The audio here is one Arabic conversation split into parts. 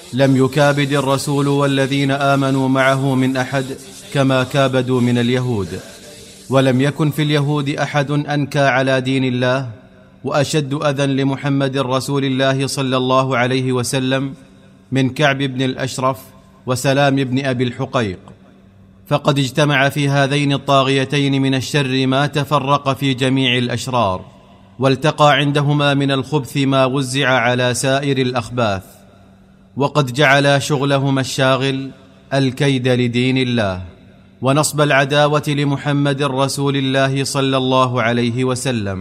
لم يكابد الرسول والذين آمنوا معه من أحد كما كابدوا من اليهود، ولم يكن في اليهود أحد أنكى على دين الله وأشد أذى لمحمد رسول الله صلى الله عليه وسلم من كعب بن الأشرف وسلام بن أبي الحقيق، فقد اجتمع في هذين الطاغيتين من الشر ما تفرق في جميع الأشرار، والتقى عندهما من الخبث ما وزع على سائر الأخباث، وقد جعل شغلهما الشاغل الكيد لدين الله ونصب العداوة لمحمد رسول الله صلى الله عليه وسلم.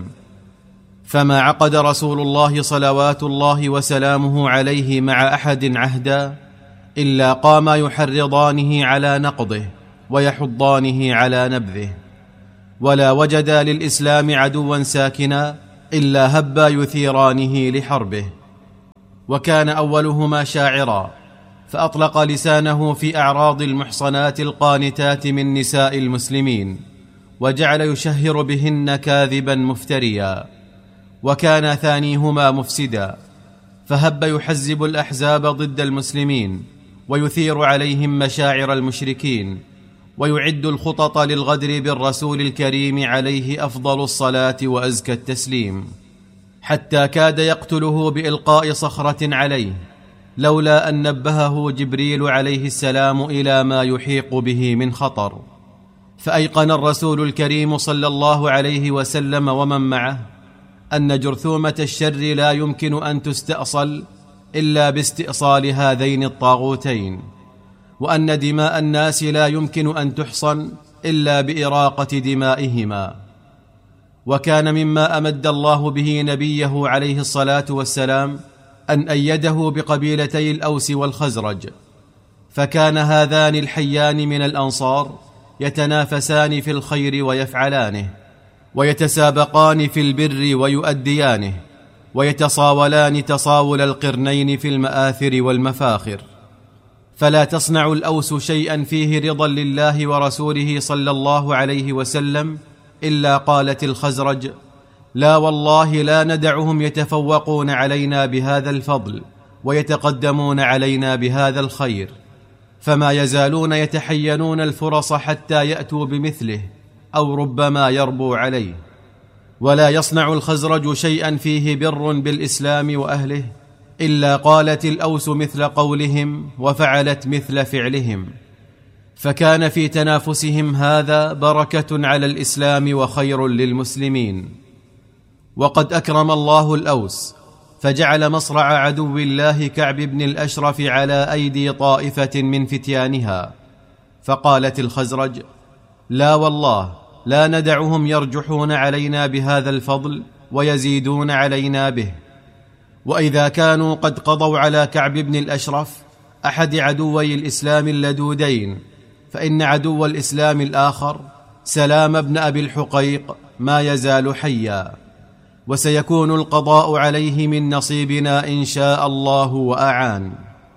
فما عقد رسول الله صلوات الله وسلامه عليه مع أحد عهدا إلا قاما يحرضانه على نقضه ويحضانه على نبذه، ولا وجدا للإسلام عدوا ساكنا إلا هبا يثيرانه لحربه. وكان أولهما شاعرا فأطلق لسانه في أعراض المحصنات القانتات من نساء المسلمين، وجعل يشهر بهن كاذبا مفتريا. وكان ثانيهما مفسدا فهب يحزب الأحزاب ضد المسلمين ويثير عليهم مشاعر المشركين، ويعد الخطط للغدر بالرسول الكريم عليه أفضل الصلاة وأزكى التسليم، حتى كاد يقتله بإلقاء صخرة عليه، لولا أن نبهه جبريل عليه السلام إلى ما يحيق به من خطر. فأيقن الرسول الكريم صلى الله عليه وسلم ومن معه أن جرثومة الشر لا يمكن أن تستأصل إلا باستئصال هذين الطاغوتين، وأن دماء الناس لا يمكن أن تحصن إلا بإراقة دمائهما. وكان مما أمد الله به نبيه عليه الصلاة والسلام أن أيده بقبيلتي الأوس والخزرج، فكان هذان الحيان من الأنصار يتنافسان في الخير ويفعلانه، ويتسابقان في البر ويؤديانه، ويتصاولان تصاول القرنين في المآثر والمفاخر. فلا تصنع الأوس شيئا فيه رضا لله ورسوله صلى الله عليه وسلم إلا قالت الخزرج: لا والله لا ندعهم يتفوقون علينا بهذا الفضل ويتقدمون علينا بهذا الخير، فما يزالون يتحينون الفرص حتى يأتوا بمثله أو ربما يربوا عليه. ولا يصنع الخزرج شيئا فيه بر بالإسلام وأهله إلا قالت الأوس مثل قولهم وفعلت مثل فعلهم، فكان في تنافسهم هذا بركة على الإسلام وخير للمسلمين. وقد أكرم الله الأوس فجعل مصرع عدو الله كعب بن الأشرف على أيدي طائفة من فتيانها، فقالت الخزرج: لا والله لا ندعهم يرجحون علينا بهذا الفضل ويزيدون علينا به. وإذا كانوا قد قضوا على كعب بن الأشرف أحد عدوي الإسلام اللدودين، فإن عدو الإسلام الآخر سلام بن أبي الحقيق ما يزال حيا، وسيكون القضاء عليه من نصيبنا إن شاء الله وأعان.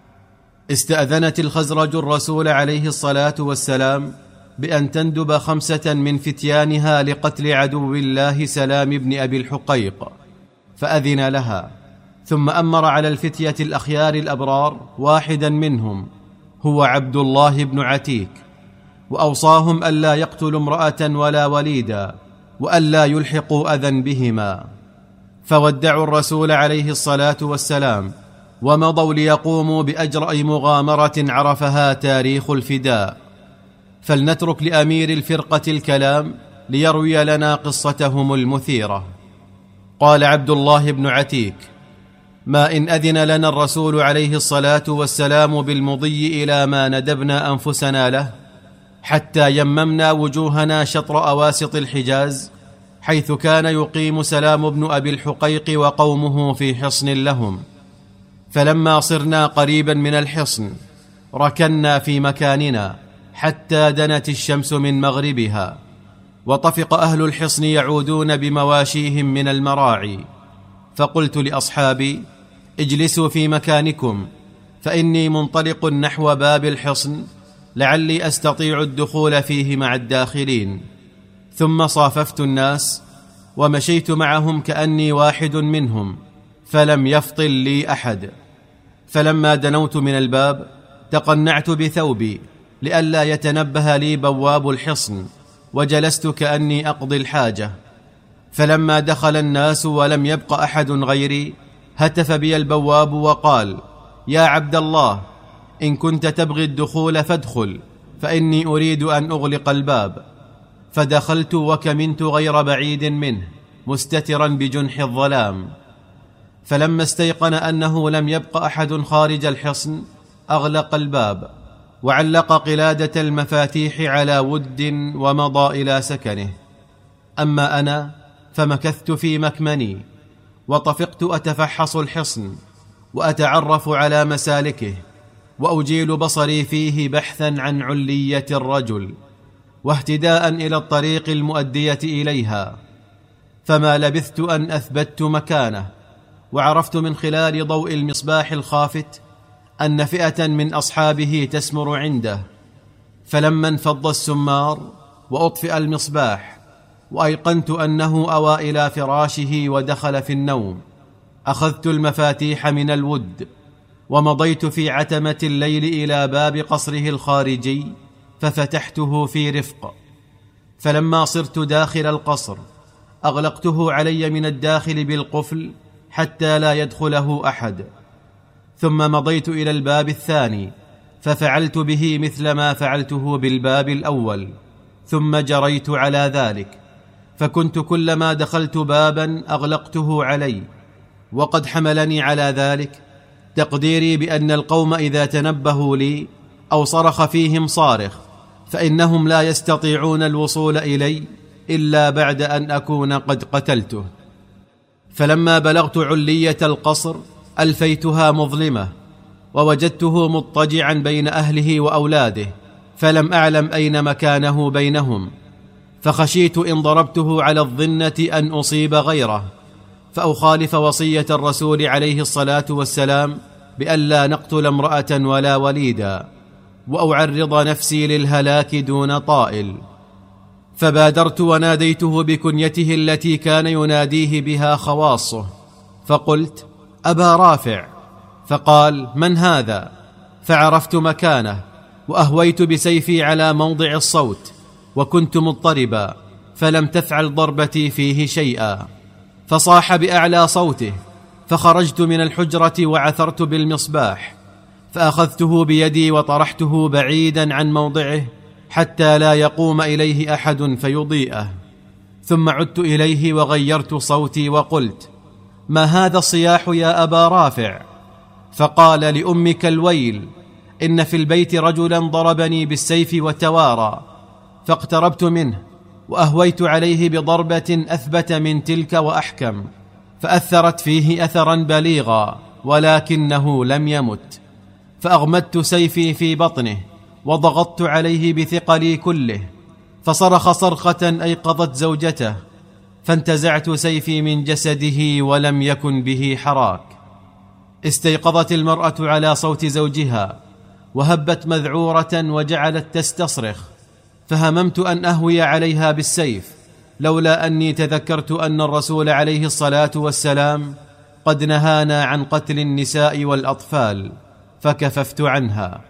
استأذنت الخزرج الرسول عليه الصلاة والسلام بأن تندب 5 من فتيانها لقتل عدو الله سلام بن أبي الحقيق، فأذن لها، ثم أمر على الفتية الأخيار الأبرار واحدا منهم هو عبد الله بن عتيك، وأوصاهم ألا يقتلوا امرأة ولا وليدا، وألا يلحقوا أذى بهما. فودعوا الرسول عليه الصلاة والسلام ومضوا ليقوموا بأجرأ مغامرة عرفها تاريخ الفداء. فلنترك لأمير الفرقة الكلام ليروي لنا قصتهم المثيرة. قال عبد الله بن عتيك: ما إن أذن لنا الرسول عليه الصلاة والسلام بالمضي إلى ما ندبنا أنفسنا له، حتى يممنا وجوهنا شطر أواسط الحجاز، حيث كان يقيم سلام بن أبي الحقيق وقومه في حصن لهم. فلما صرنا قريبا من الحصن ركنا في مكاننا حتى دنت الشمس من مغربها، وطفق أهل الحصن يعودون بمواشيهم من المراعي. فقلت لأصحابي: اجلسوا في مكانكم، فإني منطلق نحو باب الحصن لعلي أستطيع الدخول فيه مع الداخلين. ثم صاففت الناس ومشيت معهم كأني واحد منهم، فلم يفطن لي أحد. فلما دنوت من الباب تقنعت بثوبي لئلا يتنبه لي بواب الحصن، وجلست كأني أقضي الحاجة. فلما دخل الناس ولم يبق أحد غيري هتف بي البواب وقال: يا عبد الله، إن كنت تبغي الدخول فادخل، فإني أريد أن أغلق الباب. فدخلت وكمنت غير بعيد منه مستترا بجنح الظلام. فلما استيقن أنه لم يبق أحد خارج الحصن أغلق الباب وعلق قلادة المفاتيح على ود ومضى إلى سكنه. أما أنا فمكثت في مكمني وطفقت أتفحص الحصن وأتعرف على مسالكه، وأجيل بصري فيه بحثا عن علية الرجل واهتداء إلى الطريق المؤدية إليها. فما لبثت أن أثبت مكانه، وعرفت من خلال ضوء المصباح الخافت أن فئة من أصحابه تسمر عنده. فلما انفض السمار وأطفئ المصباح وأيقنت أنه أوى إلى فراشه ودخل في النوم، أخذت المفاتيح من الود ومضيت في عتمة الليل إلى باب قصره الخارجي ففتحته في رفق. فلما صرت داخل القصر أغلقته علي من الداخل بالقفل حتى لا يدخله أحد، ثم مضيت إلى الباب الثاني ففعلت به مثل ما فعلته بالباب الأول، ثم جريت على ذلك. فكنت كلما دخلت بابا أغلقته علي، وقد حملني على ذلك تقديري بأن القوم إذا تنبهوا لي أو صرخ فيهم صارخ فإنهم لا يستطيعون الوصول إلي إلا بعد أن أكون قد قتلته. فلما بلغت علية القصر ألفيتها مظلمة، ووجدته مضطجعا بين أهله وأولاده، فلم أعلم أين مكانه بينهم، فخشيت إن ضربته على الظنة أن أصيب غيره فأخالف وصية الرسول عليه الصلاة والسلام بألا نقتل امرأة ولا وليدا، وأعرض نفسي للهلاك دون طائل. فبادرت وناديته بكنيته التي كان يناديه بها خواصه، فقلت: أبا رافع. فقال: من هذا؟ فعرفت مكانه، وأهويت بسيفي على موضع الصوت، وكنت مضطربا فلم تفعل ضربتي فيه شيئا. فصاح بأعلى صوته، فخرجت من الحجرة وعثرت بالمصباح، فأخذته بيدي وطرحته بعيدا عن موضعه حتى لا يقوم إليه أحد فيضيئه. ثم عدت إليه وغيرت صوتي وقلت: ما هذا الصياح يا أبا رافع؟ فقال: لأمك الويل، إن في البيت رجلا ضربني بالسيف وتوارى. فاقتربت منه وأهويت عليه بضربة أثبت من تلك وأحكم، فأثرت فيه أثرا بليغا ولكنه لم يمت. فأغمدت سيفي في بطنه وضغطت عليه بثقلي كله، فصرخ صرخة أيقظت زوجته، فانتزعت سيفي من جسده ولم يكن به حراك. استيقظت المرأة على صوت زوجها وهبت مذعورة وجعلت تستصرخ، فهممت أن أهوي عليها بالسيف، لولا أني تذكرت أن الرسول عليه الصلاة والسلام قد نهانا عن قتل النساء والأطفال، فكففت عنها.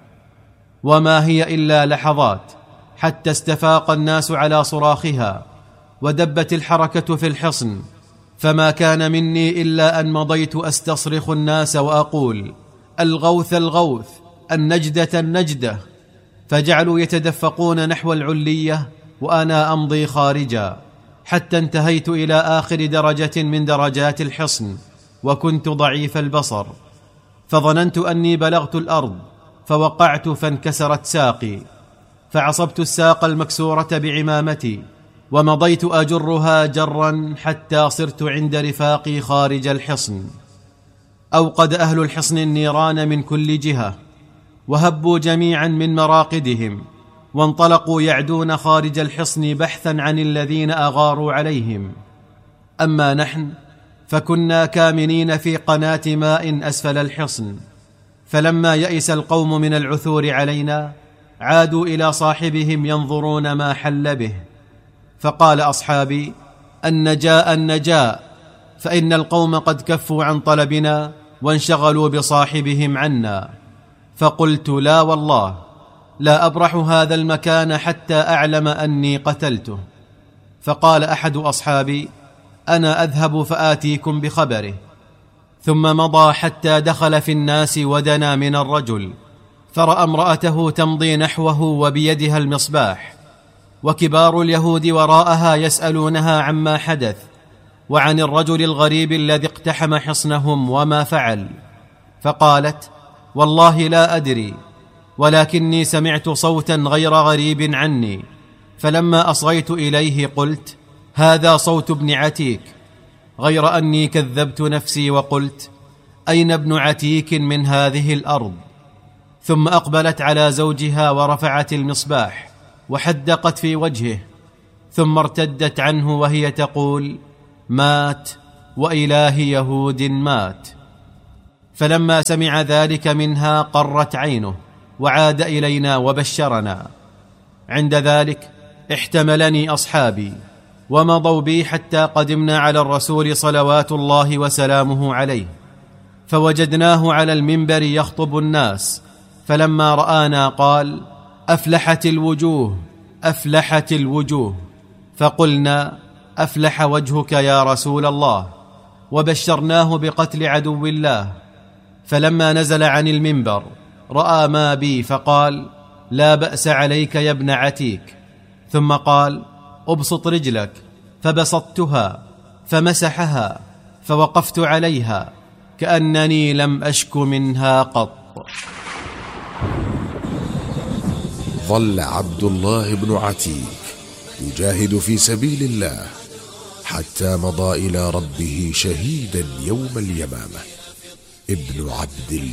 وما هي إلا لحظات حتى استفاق الناس على صراخها ودبت الحركة في الحصن، فما كان مني إلا أن مضيت أستصرخ الناس وأقول: الغوث الغوث، النجدة النجدة. فجعلوا يتدفقون نحو العلية وأنا أمضي خارجا، حتى انتهيت إلى آخر درجة من درجات الحصن، وكنت ضعيف البصر، فظننت أني بلغت الأرض، فوقعت فانكسرت ساقي، فعصبت الساق المكسورة بعمامتي ومضيت أجرها جرا حتى صرت عند رفاقي خارج الحصن. أوقد أهل الحصن النيران من كل جهة، وهبوا جميعا من مراقدهم، وانطلقوا يعدون خارج الحصن بحثا عن الذين أغاروا عليهم. أما نحن فكنا كامنين في قناة ماء أسفل الحصن. فلما يئس القوم من العثور علينا عادوا إلى صاحبهم ينظرون ما حل به، فقال أصحابي: النجاء النجاء، فإن القوم قد كفوا عن طلبنا وانشغلوا بصاحبهم عنا. فقلت: لا والله، لا أبرح هذا المكان حتى أعلم أني قتلته. فقال أحد أصحابي: أنا أذهب فآتيكم بخبره. ثم مضى حتى دخل في الناس ودنا من الرجل، فرأى امرأته تمضي نحوه وبيدها المصباح، وكبار اليهود وراءها يسألونها عما حدث وعن الرجل الغريب الذي اقتحم حصنهم وما فعل. فقالت: والله لا أدري، ولكني سمعت صوتا غير غريب عني، فلما أصغيت إليه قلت: هذا صوت ابن عتيك، غير أني كذبت نفسي وقلت: أين ابن عتيك من هذه الأرض؟ ثم أقبلت على زوجها ورفعت المصباح وحدقت في وجهه، ثم ارتدت عنه وهي تقول: مات، وإله يهود مات. فلما سمع ذلك منها قرت عينه وعاد إلينا وبشرنا. عند ذلك احتملني أصحابي ومضوا بي حتى قدمنا على الرسول صلوات الله وسلامه عليه، فوجدناه على المنبر يخطب الناس، فلما رآنا قال: أفلحت الوجوه، أفلحت الوجوه. فقلنا: أفلح وجهك يا رسول الله، وبشرناه بقتل عدو الله. فلما نزل عن المنبر رأى ما بي فقال: لا بأس عليك يا ابن عتيك. ثم قال: أبسط رجلك، فبسطتها، فمسحها، فوقفت عليها كأنني لم أشك منها قط. ظل عبد الله بن عتيك يجاهد في سبيل الله حتى مضى إلى ربه شهيدا يوم اليمامة. ابن عبد الله.